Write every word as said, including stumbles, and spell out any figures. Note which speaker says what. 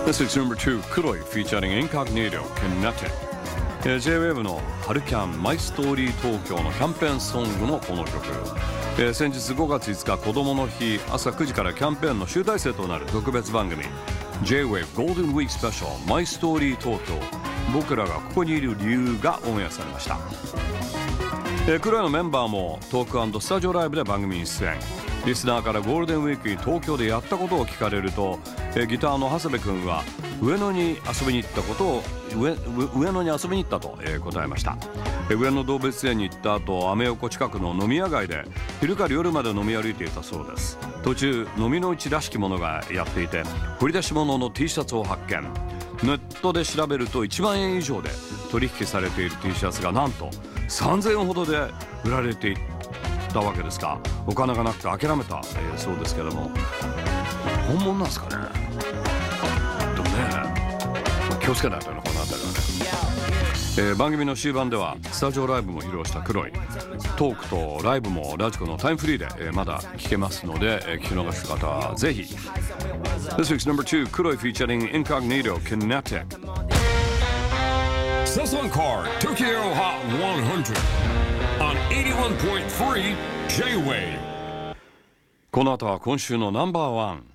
Speaker 1: This is number two, Kuroi featuring Incognito, Kinetic。えー、J-ウェーブ の春キャンマイストーリー東京のキャンペーンソングのこの曲、えー、先日ごがついつか子どもの日朝くじからキャンペーンの集大成となる特別番組 J-ウェーブ Golden Week Special マイストーリー東京、僕らがここにいる理由がオンエアされました。えー、クロイのメンバーもトーク&スタジオライブで番組に出演。リスナーからゴールデンウィークに東京でやったことを聞かれると、えー、ギターの長谷部君は上野に遊びに行ったことを 上, 上野に遊びに行ったと、えー、答えました。えー、上野動物園に行った後、アメ横近くの飲み屋街で昼から夜まで飲み歩いていたそうです。途中飲みの市らしきものがやっていて、掘り出し物の T シャツを発見。ネットで調べるといちまんえん以上で取引されている T シャツがなんとさんぜんえんほどで売られていたわけですが、お金がなくて諦めた、えー、そうですけども、本物なんですかね。でもね、気をつけないとね、この辺りはね。えー、番組の終盤ではスタジオライブも披露したクロイ、トークとライブもラジコのタイムフリーで、えー、まだ聞けますので、えー、聞き逃した方はぜひ。 This week's number two, クロイ featuring Incognito, Kinetic。
Speaker 2: Sesson Car Tokyo Hot one hundred on eighty-one point three J-Wave。
Speaker 1: この後は今週のナンバーワン。